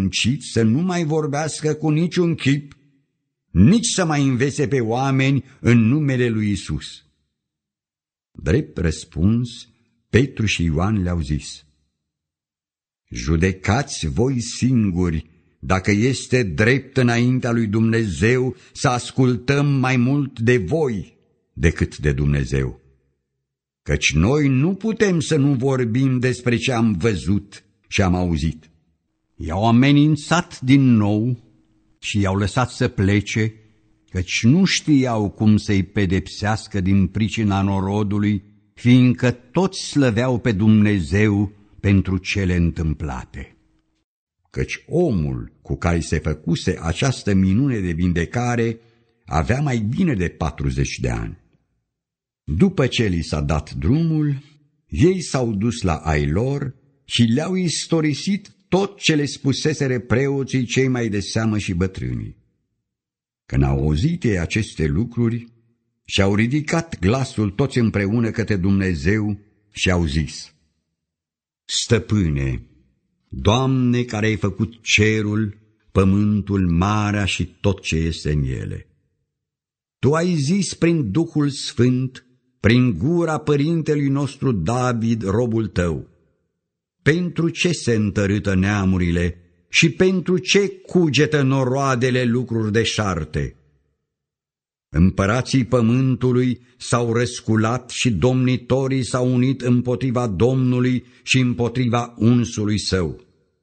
poruncit să nu mai vorbească cu niciun chip, nici să mai învețe pe oameni în numele lui Isus. Drept răspuns, Petru și Ioan le-au zis: judecați voi singuri dacă este drept înaintea lui Dumnezeu să ascultăm mai mult de voi decât de Dumnezeu. Căci noi nu putem să nu vorbim despre ce am văzut și am auzit. I-au amenințat din nou și i-au lăsat să plece, căci nu știau cum să-i pedepsească din pricina norodului, fiindcă toți slăveau pe Dumnezeu pentru cele întâmplate. Căci omul cu care se făcuse această minune de vindecare avea mai bine de 40 de ani. După ce li s-a dat drumul, ei s-au dus la ai lor și le-au istorisit tot ce le spuseseră preoții cei mai de seamă și bătrânii. Când au auzit ei aceste lucruri, și-au ridicat glasul toți împreună către Dumnezeu și au zis: Stăpâne, Doamne, care ai făcut cerul, pământul, marea și tot ce este în ele, Tu ai zis prin Duhul Sfânt, prin gura părintelui nostru David, robul Tău: pentru ce se întărâtă neamurile și pentru ce cugetă noroadele lucruri deșarte? Împărații pământului s-au răsculat și domnitorii s-au unit împotriva Domnului și împotriva unsului Său.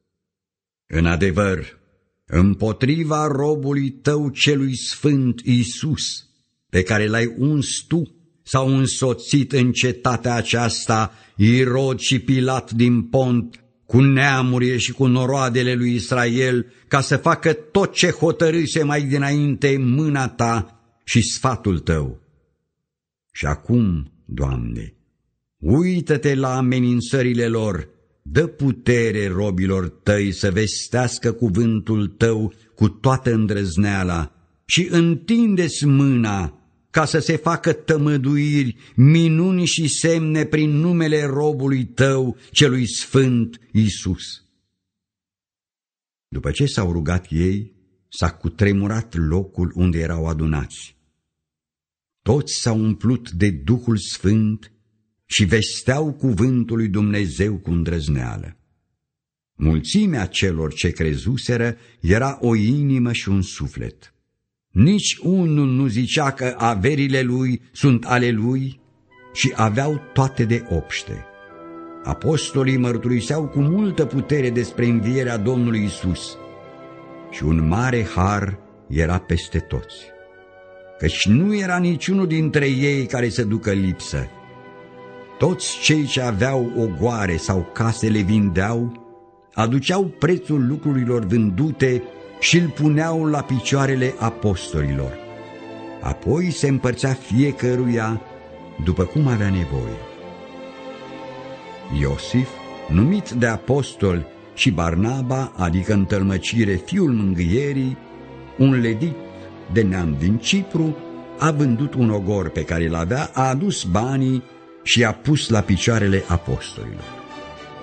În adevăr, împotriva robului Tău celui sfânt Iisus, pe care L-ai uns Tu, s-au însoțit în cetatea aceasta Irod și Pilat din Pont, cu neamurile și cu noroadele lui Israel, ca să facă tot ce hotărâse mai dinainte mâna Ta și sfatul Tău. Și acum, Doamne, uită-te la amenințările lor, dă putere robilor Tăi să vestească cuvântul Tău cu toată îndrăzneala și întinde-ți mâna ca să se facă tămăduiri, minuni și semne prin numele robului Tău, celui sfânt Iisus. După ce s-au rugat ei, s-a cutremurat locul unde erau adunați. Toți s-au umplut de Duhul Sfânt și vesteau cuvântul lui Dumnezeu cu îndrăzneală. Mulțimea celor ce crezuseră era o inimă și un suflet. Nici unul nu zicea că averile lui sunt ale lui și aveau toate de obște. Apostolii mărturiseau cu multă putere despre învierea Domnului Iisus și un mare har era peste toți, căci nu era niciunul dintre ei care să ducă lipsă. Toți cei ce aveau ogoare sau case le vindeau, aduceau prețul lucrurilor vândute și îl puneau la picioarele apostolilor. Apoi se împărțea fiecăruia după cum avea nevoie. Iosif, numit de apostol, și Barnaba, adică în tălmăcire fiul mângâierii, un levit de neam din Cipru, a vândut un ogor pe care îl avea, a adus banii și i-a pus la picioarele apostolilor.